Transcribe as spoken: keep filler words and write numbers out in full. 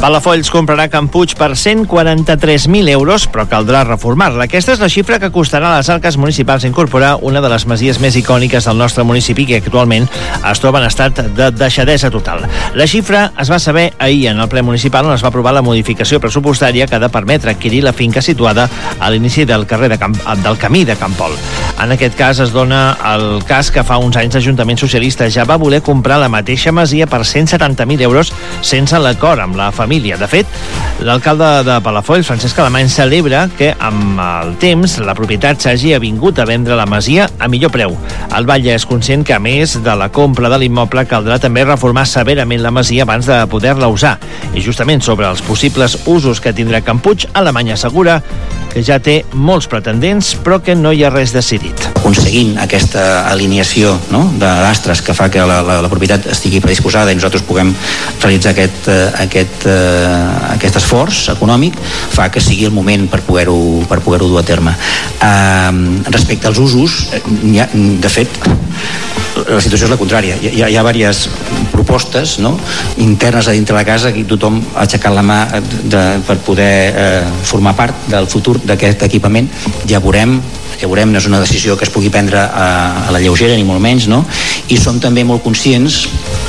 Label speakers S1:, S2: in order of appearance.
S1: Palafolls comprarà Can Puig per cent quaranta-tres mil euros, però caldrà reformar-la. Aquesta és la xifra que costarà a les arques municipals incorporar una de les masies més icòniques del nostre municipi, que actualment es troba en estat de deixadesa total. La xifra es va saber ahir en el ple municipal, on es va aprovar la modificació pressupostària que ha de permetre adquirir la finca situada a l'inici del carrer de Camp, del camí de Campol. En aquest cas es dona el cas que fa uns anys l'Ajuntament Socialista ja va voler comprar la mateixa masia per cent setanta mil euros sense l'acord amb la família. De fet, l'alcalde de Palafolls, Francesc Alemany, celebra que amb el temps la propietat s'hagi avingut a vendre la masia a millor preu. El Batlle és conscient que, a més de la compra de l'immoble, caldrà també reformar severament la masia abans de poder-la usar. I justament sobre els possibles usos que tindrà Can Puig, Alemany assegura que ja té molts pretendents, però que no hi ha res decidit.
S2: Aconseguint aquesta alineació, no?, d'astres que fa que la, la, la propietat estigui predisposada i nosaltres puguem realitzar aquest, aquest, aquest esforç econòmic, fa que sigui el moment per poder-ho per poder-ho dur a terme. Uh, respecte als usos, hi ha, de fet, la situació és la contrària. Hi ha, hi ha diverses propostes, no?, internes a dintre la casa, que tothom ha aixecat la mà de, per poder eh, formar part del futur d'aquest equipament. Ja veurem, ja veurem, no és una decisió que es pugui prendre a, a la lleugera, ni molt menys, no? I som també molt conscients